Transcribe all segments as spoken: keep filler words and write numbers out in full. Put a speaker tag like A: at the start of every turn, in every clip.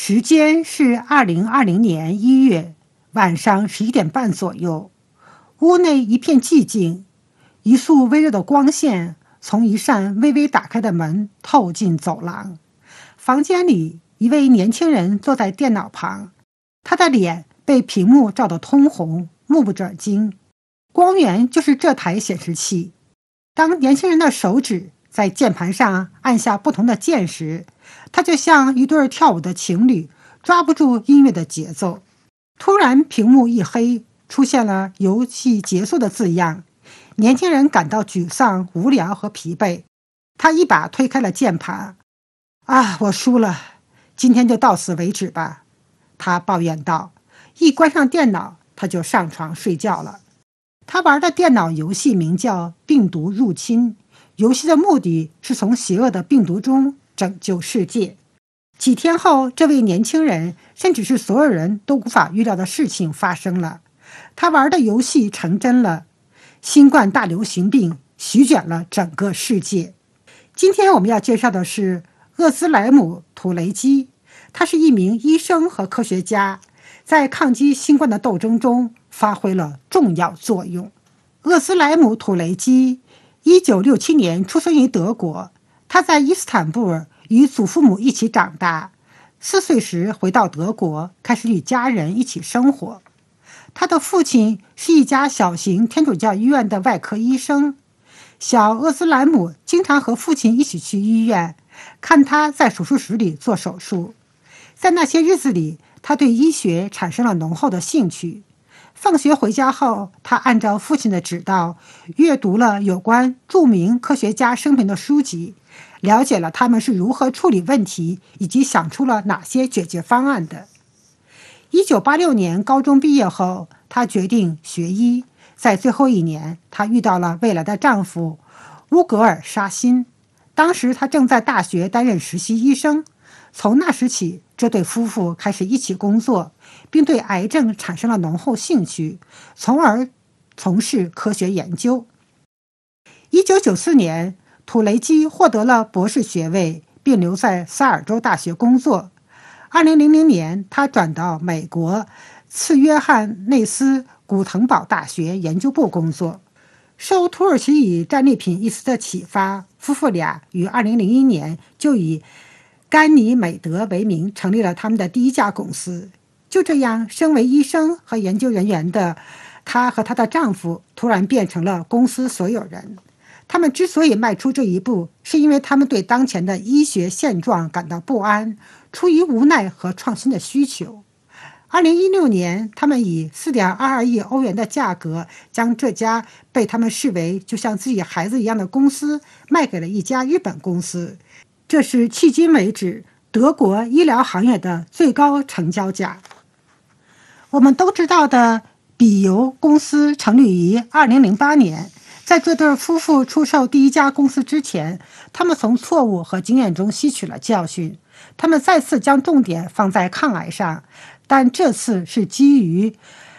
A: 时间是二零二零年一月晚上十一点半左右，屋内一片寂静，一束微弱的光线从一扇微微打开的门透进走廊。房间里，一位年轻人坐在电脑旁，他的脸被屏幕照得通红，目不转睛。光源就是这台显示器。当年轻人的手指在键盘上按下不同的键时，他就像一对跳舞的情侣，抓不住音乐的节奏。突然屏幕一黑，出现了游戏结束的字样。年轻人感到沮丧、无聊和疲惫，他一把推开了键盘。啊，我输了，今天就到此为止吧，他抱怨道。一关上电脑，他就上床睡觉了。他玩的电脑游戏名叫《病毒入侵》，游戏的目的是从邪恶的病毒中拯救世界。几天后，这位年轻人甚至是所有人都无法预料的事情发生了，他玩的游戏成真了。新冠大流行病席卷了整个世界。今天我们要介绍的是厄兹莱姆·图雷基，他是一名医生和科学家，在抗击新冠的斗争中发挥了重要作用。厄兹莱姆·图雷基一九六七年出生于德国，他在伊斯坦布尔与祖父母一起长大，四岁时回到德国，开始与家人一起生活。他的父亲是一家小型天主教医院的外科医生。小厄兹莱姆经常和父亲一起去医院，看他在手术室里做手术。在那些日子里，他对医学产生了浓厚的兴趣。放学回家后，他按照父亲的指导，阅读了有关著名科学家生平的书籍，了解了他们是如何处理问题，以及想出了哪些解决方案的。一九八六年高中毕业后，他决定学医。在最后一年，她遇到了未来的丈夫乌格尔沙辛。当时他正在大学担任实习医生。从那时起，这对夫妇开始一起工作，并对癌症产生了浓厚兴趣，从而从事科学研究。一九九四年，图雷基获得了博士学位，并留在萨尔州大学工作。二零零零年，他转到美国次约翰内斯古腾堡大学研究部工作。受土耳其语战利品一词的启发，夫妇俩于二零零一年就以甘尼美德为名成立了他们的第一家公司。就这样，身为医生和研究人员的她和她的丈夫突然变成了公司所有人。他们之所以迈出这一步，是因为他们对当前的医学现状感到不安，出于无奈和创新的需求。二零一六年，他们以 四点二二亿欧元的价格将这家被他们视为就像自己孩子一样的公司卖给了一家日本公司。这是迄今为止德国医疗行业的最高成交价。我们都知道的比尤公司成立于二零零八年。在这对夫妇出售第一家公司之前，他们从错误和经验中吸取了教训。他们再次将重点放在抗癌上，但这次是基于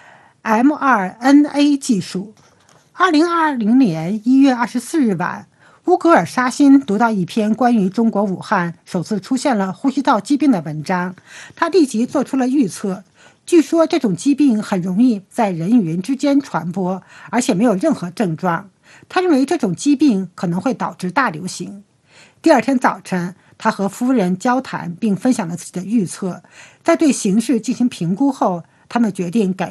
A: M 二 N A 技术。二零二零年一月二十四日晚，乌格尔沙辛读到一篇关于中国武汉首次出现了呼吸道疾病的文章，他立即做出了预测。据说这种疾病很容易在人与人之间传播，而且没有任何症状。他认为这种疾病可能会导致大流行。第二天早晨，他和夫人交谈并分享了自己的预测。在对形势进行评估后，他们决定改